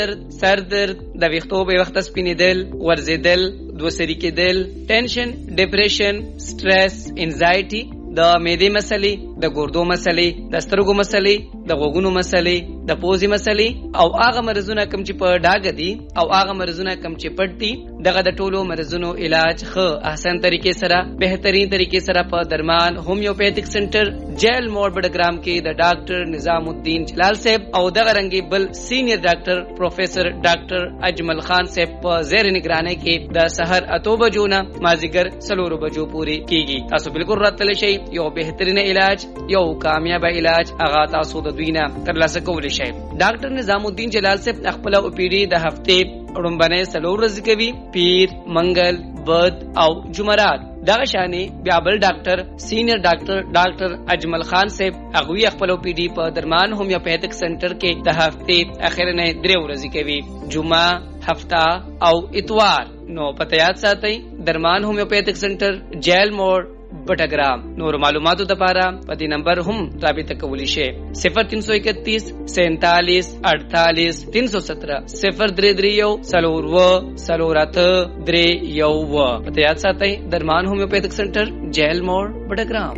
سر درد، د ویښتو به وخت سپینېدل، ورزېدل، دوسری کېدل، ټینشن، ډیپریشن، سټرس، انزایټي، د معدې مسلې، د ګردو مسلې، د سترګو مسلې، د غوږونو مسلې، د پوزې مسلې او هغه مرزونه کم چې په ډاګه دي او هغه مرزونه کم چې پټ دي، دغه د ټولو مرزونو علاج ښه احسن طریقې سره، بهترین طریقې سره په درمان هومیوپیتھک سنټر جیل موړ بډګرام کې د ډاکټر نظام الدین جلال صاحب او دغه رنګي بل senior doctor professor doctor Ajmal Khan صاحب په زیر نگرانی کې د سحر 8 بجو نه مازیګر 4 بجو پورې کیږي. تاسو بالکل راتلی شئ، یو بهترین علاج، یو کامیاب علاج هغه تاسو د دوی نه ترلاسه کولی شئ. ډاکټر نظام الدین جلال صاحب خپل او پی ډي د هفته رومبنه 4 ورځې کوي، پیر، منګل، بد او جمعرات. دغه شانې بیا بل doctor senior doctor Ajmal Khan صاحب هغوی خپل او پی ډي په درمان هومیوپیتھک سنټر کې د هفته اخر نه 3 ورځې کوي، جمعه، هفته او اتوار. نو پته یاد ساتئ، درمان هومیوپیتھک سنټر جیل موړ بټګرام. نور معلوماتو لپاره په دې نمبر هم رابطه کولی شئ: 0331 47 48 317 033 43 پته یاد ساتئ، درمان هومیوپیتھک سنټر جیل موړ بټګرام.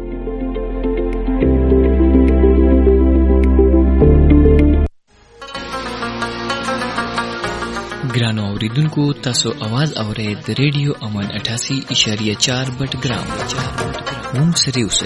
ګرانو اوریدونکو، تاسو आवाज اورئ د ریډیو امن 88.4 بټګرام. مونږ سره اوسئ.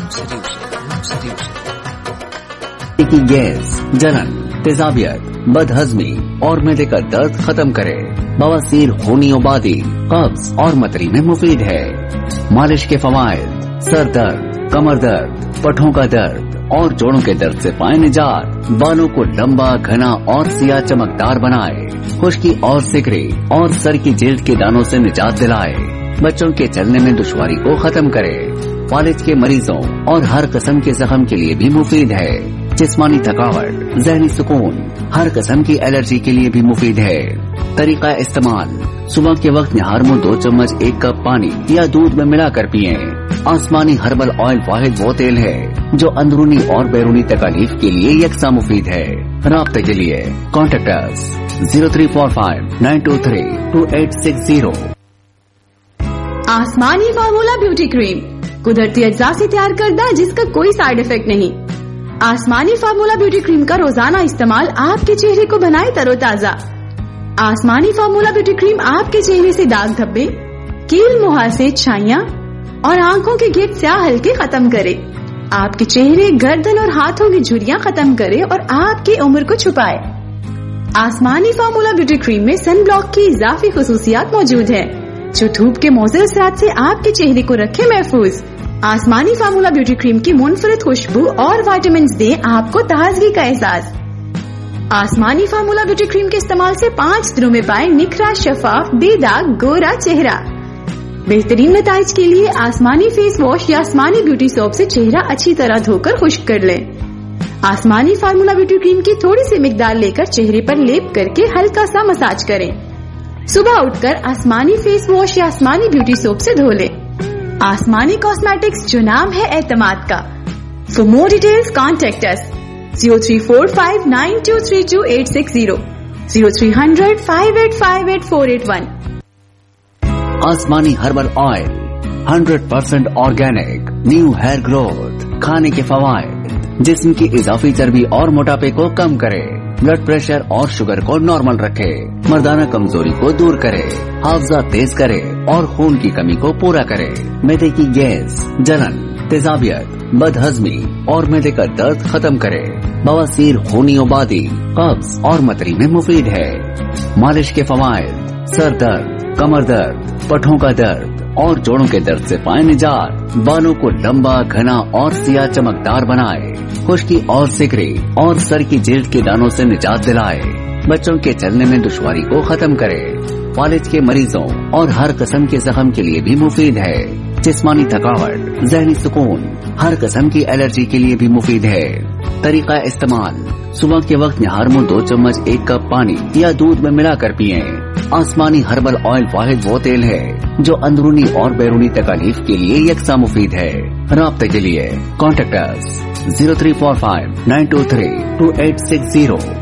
کی گیس، جلن، تیزابیت، بدہضمی اور معدے کا درد ختم کرے. بواسیر، خونی آبادی، قبض اور متری میں مفید ہے. مالش کے فوائد: سر درد، کمر درد، پٹھوں کا درد اور جوڑوں کے درد سے پائیں نجات. بالوں کو لمبا، گھنا اور سیاہ چمکدار بنائے. خشکی اور سکری اور سر کی جلد کے دانوں سے نجات دلائے. بچوں کے چلنے میں دشواری کو ختم کرے. فالج کے مریضوں اور ہر قسم کے زخم کے لیے بھی مفید ہے. جسمانی تھکاوٹ، ذہنی سکون، ہر قسم کی الرجی کے لیے بھی مفید ہے. طریقہ استعمال: صبح کے وقت نہار میں 2 چمچ 1 کپ پانی یا دودھ میں ملا کر پئیں. آسمانی ہربل آئل واحد وہ تیل ہے جو اندرونی اور بیرونی تکالیف کے لیے یکساں مفید ہے. رابطے کے لیے کانٹیکٹ اس 0345-923-2860. آسمانی فارمولا بیوٹی کریم قدرتی اجزاء سے تیار کردہ جس کا کوئی سائیڈ افیکٹ نہیں. آسمانی فارمولا بیوٹی کریم کا روزانہ استعمال آپ کے چہرے کو بنائے تر و تازہ. آسمانی فارمولا بیوٹی کریم آپ کے چہرے سے داغ دھبے، کیل مہاسے، چھائیاں اور آنکھوں کے گیٹ سیاہ ہلکے ختم کرے. آپ کے چہرے، گردن اور ہاتھوں کی جھریاں ختم کرے اور آپ کی عمر کو چھپائے. آسمانی فارمولا بیوٹی کریم میں سن بلاک کی اضافی خصوصیات موجود ہیں جو دھوپ کے مضر اثرات سے آپ کے چہرے کو رکھے محفوظ. آسمانی فارمولا بیوٹی کریم کی منفرد خوشبو اور وائٹامنز دیں آپ کو تازگی کا احساس. آسمانی فارمولا بیوٹی کریم کے استعمال سے 5 دنوں میں پائیں نکھرا، شفاف، بے داغ، گورا چہرہ. بہترین نتائج کے لیے آسمانی فیس واش یا آسمانی بیوٹی سوپ سے چہرہ اچھی طرح دھو کر خشک کر لیں. آسمانی فارمولا بیوٹی کریم کی تھوڑی سی مقدار لے کر چہرے پر لیپ کر کے ہلکا سا مساج کریں. صبح اٹھ کر آسمانی فیس واش یا آسمانی بیوٹی سوپ سے دھو لیں. آسمانی کاسمیٹکس، جو نام ہے اعتماد کا. فار مور ڈیٹیلز کانٹیکٹ اس 0345923286 030058588481. آسمانی herbal oil 100% organic, new hair growth. کھانے کے فوائد: جسم کی اضافی چربی اور موٹاپے کو کم کرے، بلڈ پریشر اور شوگر کو نارمل رکھے، مردانہ کمزوری کو دور کرے، حافظہ تیز کرے اور خون کی کمی کو پورا کرے. معدے کی گیس، جلن، تیزابیت، بدہضمی اور معدے کا درد ختم کرے. بواسیر، خونی آبادی، قبض اور متری میں مفید ہے. مالش کے فوائد: سر درد، کمر درد، پٹھوں کا درد اور جوڑوں کے درد سے پائیں نجات. بالوں کو لمبا، گھنا اور سیاہ چمکدار بنائے. خشکی اور سکری اور سر کی جلد کے دانوں سے نجات دلائے. بچوں کے چلنے میں دشواری کو ختم کرے. فالج کے مریضوں اور ہر قسم کے زخم کے لیے بھی مفید ہے. جسمانی تھکاوٹ، ذہنی سکون، ہر قسم کی الرجی کے لیے بھی مفید ہے. طریقہ استعمال: صبح کے وقت نہار میں 2 چمچ 1 کپ پانی یا دودھ میں ملا کر پئیں. آسمانی ہربل آئل واحد وہ تیل ہے جو اندرونی اور بیرونی تکالیف کے لیے یکساں مفید ہے. رابطے کے لیے کانٹیکٹ اس 0345-923-2860